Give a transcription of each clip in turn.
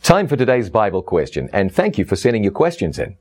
Time for today's Bible question, and thank you for sending your questions in.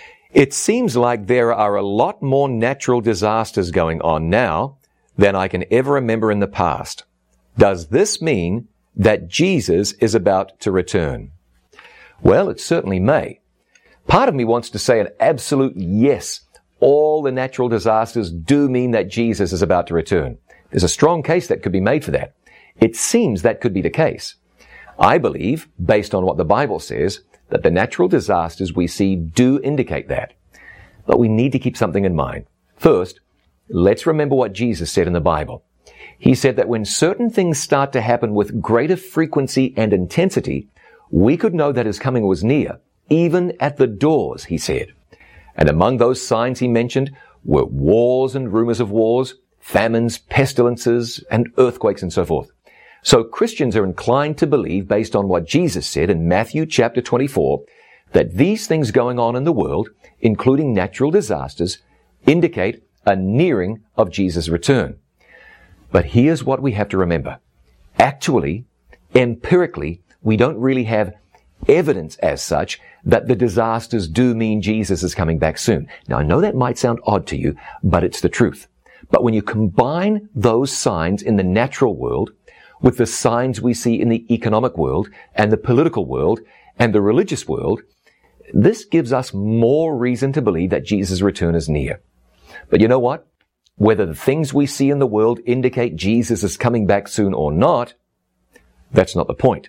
It seems like there are a lot more natural disasters going on now than I can ever remember in the past. Does this mean that Jesus is about to return? Well, it certainly may. Part of me wants to say an absolute yes. All the natural disasters do mean that Jesus is about to return. There's a strong case that could be made for that. It seems that could be the case. I believe, based on what the Bible says, that the natural disasters we see do indicate that. But we need to keep something in mind. First, let's remember what Jesus said in the Bible. He said that when certain things start to happen with greater frequency and intensity, we could know that his coming was near, even at the doors, he said. And among those signs he mentioned were wars and rumors of wars, famines, pestilences, and earthquakes and so forth. So Christians are inclined to believe, based on what Jesus said in Matthew chapter 24, that these things going on in the world, including natural disasters, indicate a nearing of Jesus' return. But here's what we have to remember. Actually, empirically, we don't really have evidence as such that the disasters do mean Jesus is coming back soon. Now, I know that might sound odd to you, but it's the truth. But when you combine those signs in the natural world with the signs we see in the economic world and the political world and the religious world, this gives us more reason to believe that Jesus' return is near. But you know what? Whether the things we see in the world indicate Jesus is coming back soon or not, that's not the point.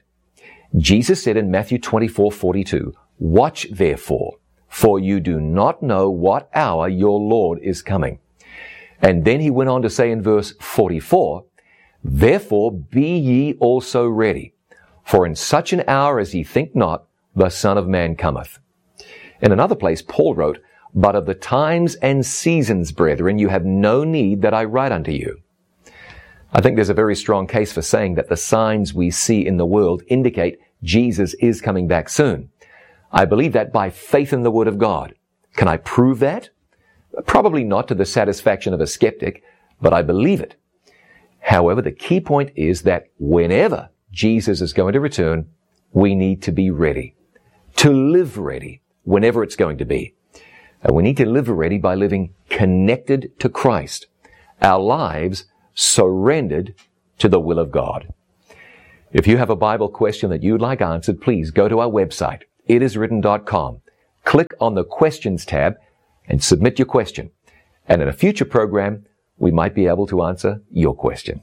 Jesus said in Matthew 24:42, "Watch therefore, for you do not know what hour your Lord is coming." And then he went on to say in verse 44, "Therefore be ye also ready, for in such an hour as ye think not, the Son of Man cometh." In another place, Paul wrote, "But of the times and seasons, brethren, you have no need that I write unto you." I think there's a very strong case for saying that the signs we see in the world indicate Jesus is coming back soon. I believe that by faith in the Word of God. Can I prove that? Probably not to the satisfaction of a skeptic, but I believe it. However, the key point is that whenever Jesus is going to return, we need to be ready. To live ready, whenever it's going to be. And we need to live ready by living connected to Christ. Our lives surrendered to the will of God. If you have a Bible question that you'd like answered, please go to our website, itiswritten.com. Click on the Questions tab and submit your question. And in a future program, we might be able to answer your question.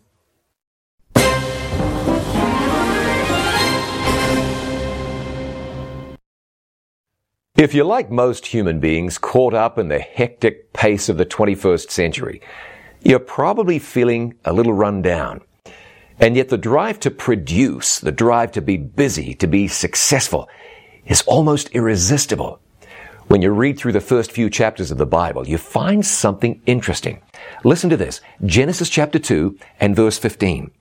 If you're like most human beings caught up in the hectic pace of the 21st century, you're probably feeling a little run down. And yet the drive to produce, the drive to be busy, to be successful, is almost irresistible. When you read through the first few chapters of the Bible, you find something interesting. Listen to this, Genesis chapter 2 and verse 15.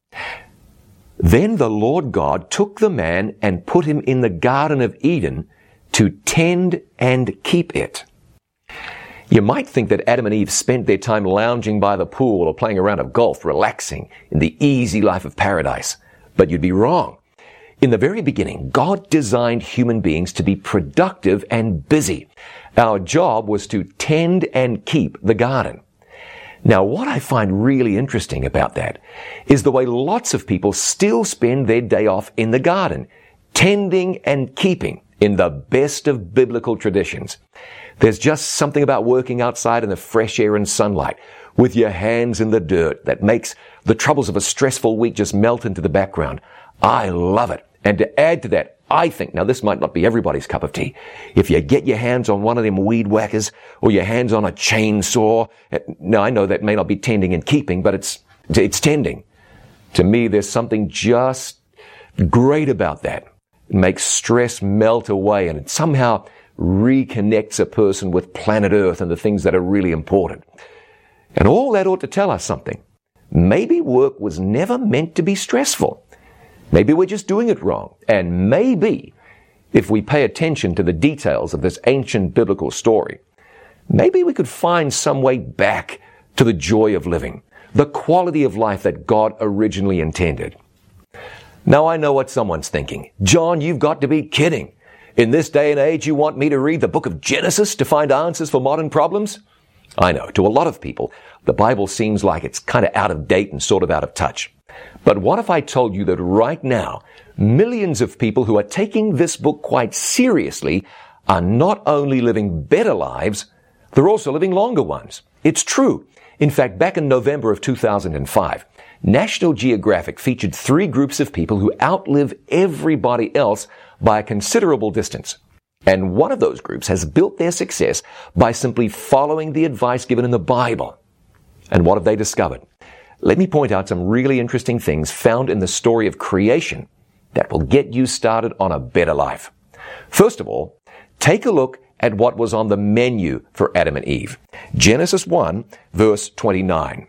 "Then the Lord God took the man and put him in the Garden of Eden to tend and keep it." You might think that Adam and Eve spent their time lounging by the pool or playing a round of golf, relaxing in the easy life of paradise. But you'd be wrong. In the very beginning, God designed human beings to be productive and busy. Our job was to tend and keep the garden. Now, what I find really interesting about that is the way lots of people still spend their day off in the garden, tending and keeping in the best of biblical traditions. There's just something about working outside in the fresh air and sunlight with your hands in the dirt that makes the troubles of a stressful week just melt into the background. I love it. And to add to that, I think, now this might not be everybody's cup of tea, if you get your hands on one of them weed whackers or your hands on a chainsaw, now I know that may not be tending and keeping, but it's tending. To me, there's something just great about that. It makes stress melt away and it somehow reconnects a person with planet Earth and the things that are really important. And all that ought to tell us something. Maybe work was never meant to be stressful. Maybe we're just doing it wrong. And maybe, if we pay attention to the details of this ancient biblical story, maybe we could find some way back to the joy of living, the quality of life that God originally intended. Now I know what someone's thinking. John, you've got to be kidding. In this day and age, you want me to read the book of Genesis to find answers for modern problems? I know, to a lot of people, the Bible seems like it's kind of out of date and sort of out of touch. But what if I told you that right now, millions of people who are taking this book quite seriously are not only living better lives, they're also living longer ones. It's true. In fact, back in November of 2005, National Geographic featured 3 groups of people who outlive everybody else by a considerable distance. And one of those groups has built their success by simply following the advice given in the Bible. And what have they discovered? Let me point out some really interesting things found in the story of creation that will get you started on a better life. First of all, take a look at what was on the menu for Adam and Eve. Genesis 1, verse 29.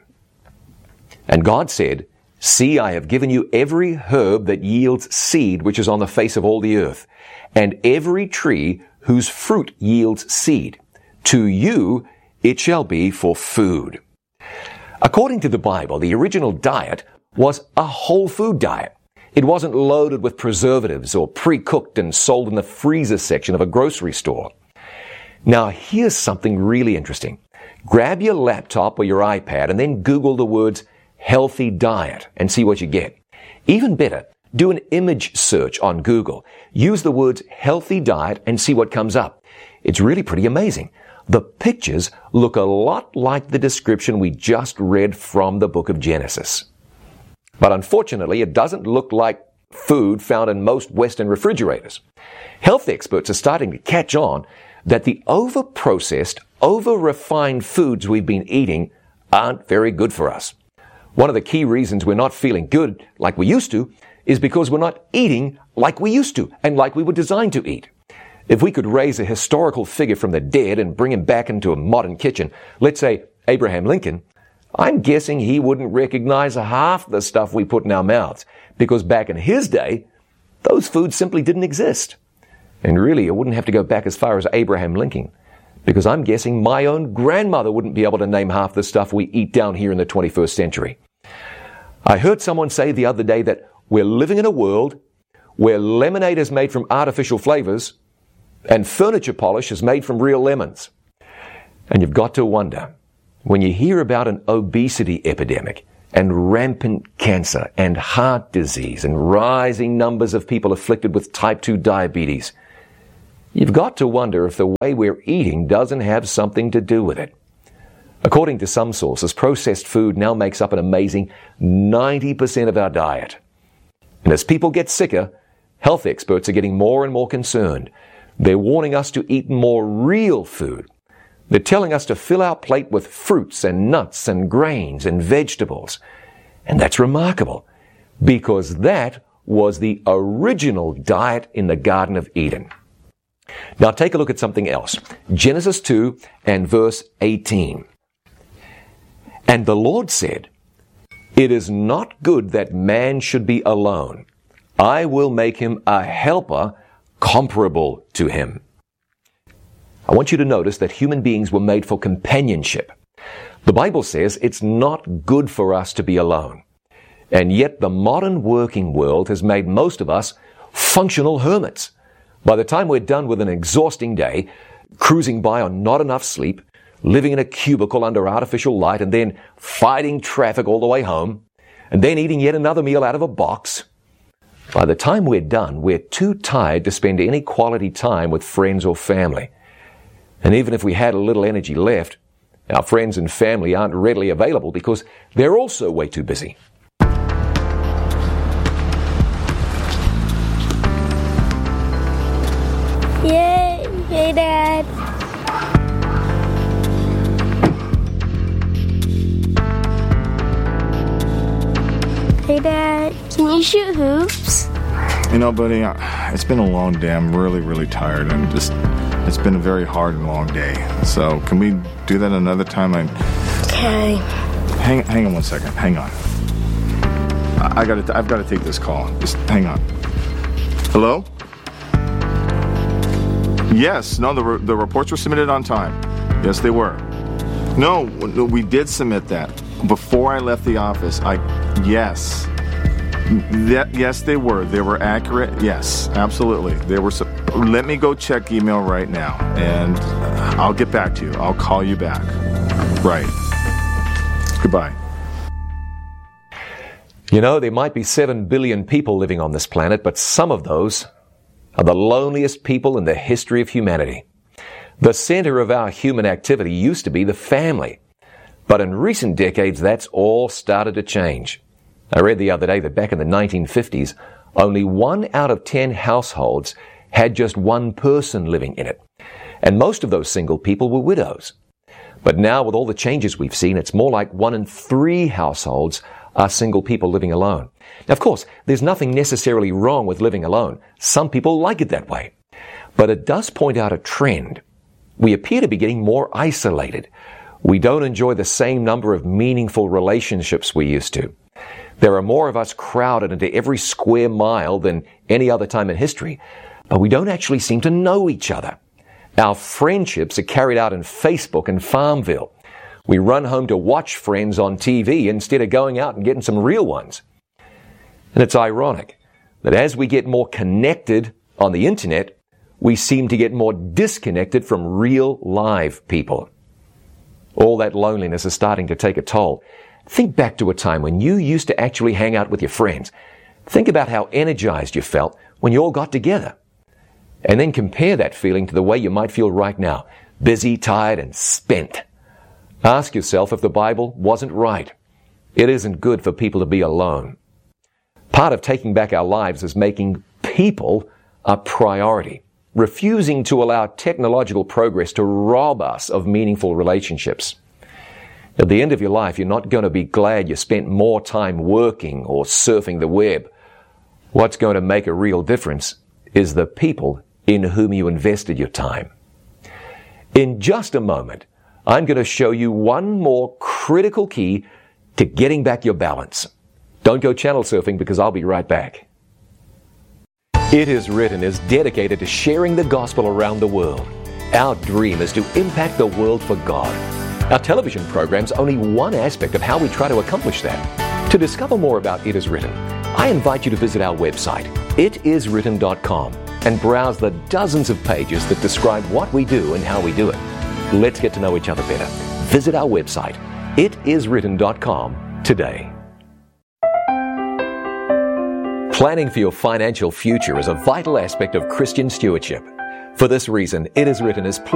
And God said, "See, I have given you every herb that yields seed which is on the face of all the earth, and every tree whose fruit yields seed. To you it shall be for food." According to the Bible, the original diet was a whole food diet. It wasn't loaded with preservatives or pre-cooked and sold in the freezer section of a grocery store. Now, here's something really interesting. Grab your laptop or your iPad and then Google the words healthy diet and see what you get. Even better, do an image search on Google. Use the words healthy diet and see what comes up. It's really pretty amazing. The pictures look a lot like the description we just read from the book of Genesis. But unfortunately, it doesn't look like food found in most Western refrigerators. Health experts are starting to catch on that the over-processed, over-refined foods we've been eating aren't very good for us. One of the key reasons we're not feeling good like we used to is because we're not eating like we used to and like we were designed to eat. If we could raise a historical figure from the dead and bring him back into a modern kitchen, let's say Abraham Lincoln, I'm guessing he wouldn't recognize half the stuff we put in our mouths, because back in his day, those foods simply didn't exist. And really, I wouldn't have to go back as far as Abraham Lincoln, because I'm guessing my own grandmother wouldn't be able to name half the stuff we eat down here in the 21st century. I heard someone say the other day that we're living in a world where lemonade is made from artificial flavors and furniture polish is made from real lemons. And you've got to wonder, when you hear about an obesity epidemic and rampant cancer and heart disease and rising numbers of people afflicted with type 2 diabetes, you've got to wonder if the way we're eating doesn't have something to do with it. According to some sources, processed food now makes up an amazing 90% of our diet. And as people get sicker, health experts are getting more and more concerned. They're warning us to eat more real food. They're telling us to fill our plate with fruits and nuts and grains and vegetables. And that's remarkable, because that was the original diet in the Garden of Eden. Now take a look at something else. Genesis 2 and verse 18. And the Lord said, "It is not good that man should be alone. I will make him a helper comparable to him." I want you to notice that human beings were made for companionship. The Bible says it's not good for us to be alone. And yet the modern working world has made most of us functional hermits. By the time we're done with an exhausting day, cruising by on not enough sleep, living in a cubicle under artificial light, and then fighting traffic all the way home, and then eating yet another meal out of a box, by the time we're done, we're too tired to spend any quality time with friends or family. And even if we had a little energy left, our friends and family aren't readily available because they're also way too busy. Yay! Hey, Dad. Hey, Dad. Can you shoot hoops? You know, buddy, it's been a long day. I'm really, really tired. It's been a very hard and long day. So can we do that another time? Okay. Hang on one second. Hang on. I've got to take this call. Just hang on. Hello? Yes. No, the reports were submitted on time. Yes, they were. No, we did submit that before I left the office. Yes. Yes, they were. They were accurate. Yes, absolutely. They were. Let me go check email right now, and I'll get back to you. I'll call you back. Right. Goodbye. You know, there might be 7 billion people living on this planet, but some of those are the loneliest people in the history of humanity. The center of our human activity used to be the family, but in recent decades, that's all started to change. I read the other day that back in the 1950s, only 1 out of 10 households had just one person living in it. And most of those single people were widows. But now, with all the changes we've seen, it's more like 1 in 3 households are single people living alone. Now, of course, there's nothing necessarily wrong with living alone. Some people like it that way. But it does point out a trend. We appear to be getting more isolated. We don't enjoy the same number of meaningful relationships we used to. There are more of us crowded into every square mile than any other time in history, but we don't actually seem to know each other. Our friendships are carried out in Facebook and Farmville. We run home to watch friends on TV instead of going out and getting some real ones. And it's ironic that as we get more connected on the internet, we seem to get more disconnected from real live people. All that loneliness is starting to take a toll. Think back to a time when you used to actually hang out with your friends. Think about how energized you felt when you all got together. And then compare that feeling to the way you might feel right now, busy, tired, and spent. Ask yourself if the Bible wasn't right. It isn't good for people to be alone. Part of taking back our lives is making people a priority, refusing to allow technological progress to rob us of meaningful relationships. At the end of your life, you're not going to be glad you spent more time working or surfing the web. What's going to make a real difference is the people in whom you invested your time. In just a moment, I'm going to show you one more critical key to getting back your balance. Don't go channel surfing because I'll be right back. It Is Written is dedicated to sharing the gospel around the world. Our dream is to impact the world for God. Our television program's only one aspect of how we try to accomplish that. To discover more about It Is Written, I invite you to visit our website, itiswritten.com, and browse the dozens of pages that describe what we do and how we do it. Let's get to know each other better. Visit our website, itiswritten.com, today. Planning for your financial future is a vital aspect of Christian stewardship. For this reason, It Is Written is